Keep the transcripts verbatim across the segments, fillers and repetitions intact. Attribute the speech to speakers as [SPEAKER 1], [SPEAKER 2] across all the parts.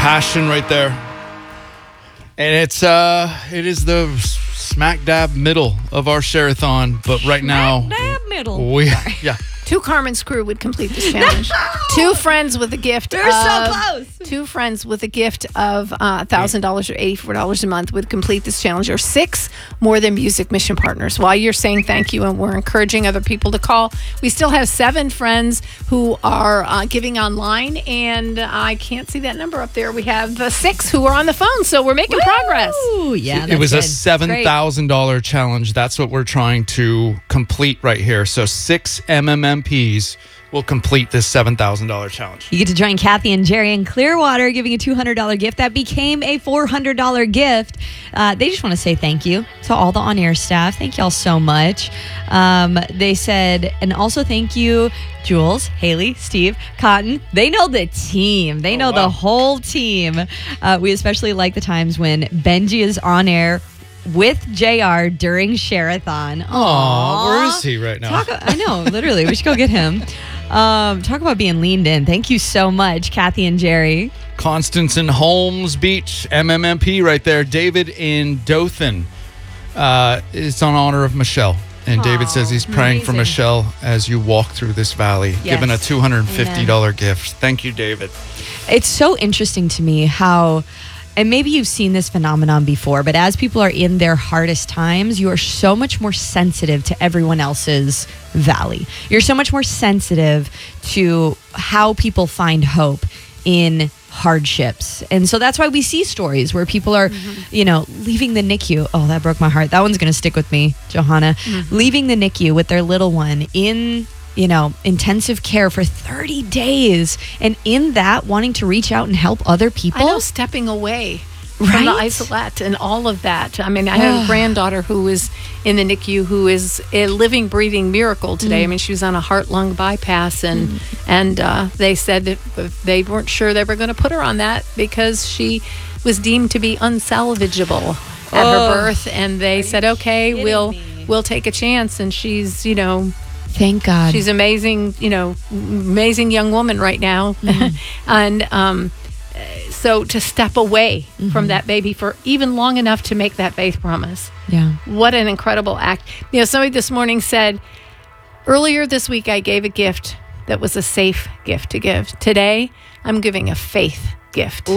[SPEAKER 1] passion right there. And it's uh, it is the smack dab middle of our share-a-thon, but right now,
[SPEAKER 2] Smack dab middle.
[SPEAKER 1] we yeah.
[SPEAKER 3] Two Carmen's crew would complete this challenge. Two friends with a gift.
[SPEAKER 2] They're
[SPEAKER 3] of,
[SPEAKER 2] so close.
[SPEAKER 3] Two friends with a gift of uh, one thousand dollars or eighty-four dollars a month would complete this challenge. Or six More Than Music mission partners. While you're saying thank you and we're encouraging other people to call, we still have seven friends who are uh, giving online, and I can't see that number up there. We have uh, six who are on the phone, so we're making progress.
[SPEAKER 2] Ooh, yeah,
[SPEAKER 1] It was
[SPEAKER 2] that's
[SPEAKER 1] a
[SPEAKER 2] good.
[SPEAKER 1] seven thousand dollars challenge. That's what we're trying to complete right here. So six M M M Ps will complete this seven thousand dollars challenge.
[SPEAKER 2] You get to join Kathy and Jerry in Clearwater giving a two hundred dollars gift that became a four hundred dollars gift. Uh, they just want to say thank you to all the on-air staff. Thank y'all so much. Um, they said, and also thank you, Jules, Haley, Steve, Cotton. They know the team. They
[SPEAKER 1] Oh,
[SPEAKER 2] know
[SPEAKER 1] wow.
[SPEAKER 2] the whole team. Uh, we especially like the times when Benji is on air with J R during Share-a-thon.
[SPEAKER 1] Aw, where is he right now?
[SPEAKER 2] Talk, I know, literally. We should go get him. Um, talk about being leaned in. Thank you so much, Kathy and Jerry.
[SPEAKER 1] Constance in Holmes Beach, M M M P right there. David in Dothan. Uh, it's on honor of Michelle. And David says he's praying for
[SPEAKER 2] amazing.
[SPEAKER 1] Michelle as you walk through this valley,
[SPEAKER 2] Yes.
[SPEAKER 1] giving a two hundred fifty dollars gift. Thank you, David.
[SPEAKER 2] It's so interesting to me how, and maybe you've seen this phenomenon before, but as people are in their hardest times, you are so much more sensitive to everyone else's valley. You're so much more sensitive to how people find hope in hardships. And so that's why we see stories where people are, mm-hmm. you know, leaving the N I C U. Oh, that broke my heart. That one's going to stick with me, Johanna. Mm-hmm. Leaving the N I C U with their little one in, you know, intensive care for thirty days. And in that, wanting to reach out and help other people.
[SPEAKER 3] I know, stepping away from
[SPEAKER 2] Right?
[SPEAKER 3] the isolate and all of that. I mean, I have a granddaughter who is in the N I C U who is a living, breathing miracle today.
[SPEAKER 2] Mm.
[SPEAKER 3] I mean, she was on a heart-lung bypass, and mm. and uh, they said that they weren't sure they were going to put her on that because she was deemed to be unsalvageable at
[SPEAKER 2] Oh.
[SPEAKER 3] her birth, and they said, okay,
[SPEAKER 2] kidding
[SPEAKER 3] we'll
[SPEAKER 2] me?
[SPEAKER 3] we'll take a chance. And she's, you know,
[SPEAKER 2] Thank God.
[SPEAKER 3] she's amazing, you know, amazing young woman right now.
[SPEAKER 2] Mm-hmm.
[SPEAKER 3] and um, so to step away
[SPEAKER 2] Mm-hmm.
[SPEAKER 3] from that baby for even long enough to make that faith promise.
[SPEAKER 2] yeah.
[SPEAKER 3] What an incredible act. You know, somebody this morning said, earlier this week I gave a gift that was a safe gift to give. Today, I'm giving a faith gift.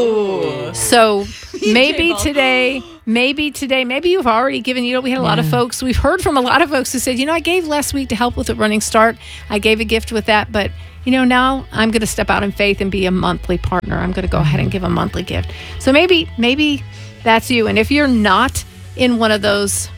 [SPEAKER 2] Ooh.
[SPEAKER 3] So maybe today, maybe today, maybe you've already given, you know, we had a lot of folks, we've heard from a lot of folks who said, you know, I gave last week to help with a running start. I gave a gift with that, but you know, now I'm going to step out in faith and be a monthly partner. I'm going to go ahead and give a monthly gift. So maybe, maybe that's you. And if you're not in one of those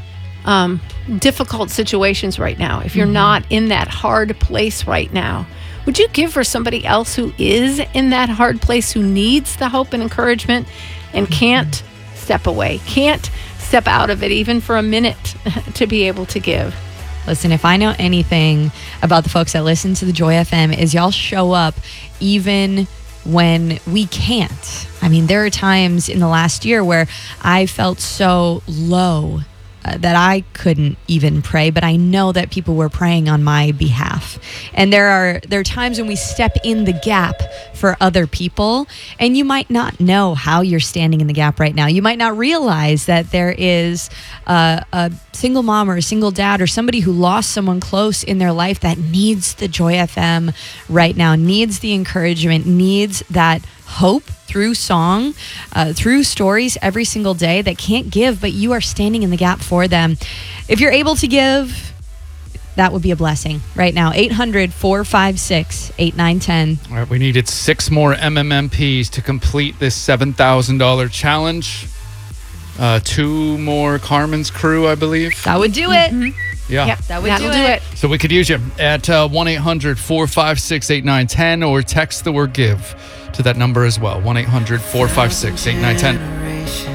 [SPEAKER 3] um, difficult situations right now, if you're mm-hmm. not in that hard place right now, would you give for somebody else who is in that hard place, who needs the hope and encouragement and can't step away, can't step out of it even for a minute to be able to give?
[SPEAKER 2] Listen, if I know anything about the folks that listen to the Joy F M is y'all show up even when we can't. I mean, there are times in the last year where I felt so low uh, that I couldn't even pray, but I know that people were praying on my behalf. And there are there are times when we step in the gap for other people, and you might not know how you're standing in the gap right now. You might not realize that there is a, a single mom or a single dad or somebody who lost someone close in their life that needs the Joy F M right now, needs the encouragement, needs that hope through song, uh, through stories every single day that can't give, but you are standing in the gap for them. If you're able to give, that would be a blessing right now. eight hundred, four five six, eight nine one zero.
[SPEAKER 1] All right, we needed six more M M M Ps to complete this seven thousand dollars challenge. Uh, two more Carmen's crew, I believe.
[SPEAKER 2] That would do it.
[SPEAKER 3] Mm-hmm.
[SPEAKER 1] Yeah.
[SPEAKER 3] Yep,
[SPEAKER 2] That would
[SPEAKER 3] that'll
[SPEAKER 2] do
[SPEAKER 3] do
[SPEAKER 2] it.
[SPEAKER 3] it.
[SPEAKER 1] So we could use you at uh, one eight hundred, four five six, eight nine one zero or text the word give to that number as well. one eight hundred, four five six, eight nine one zero.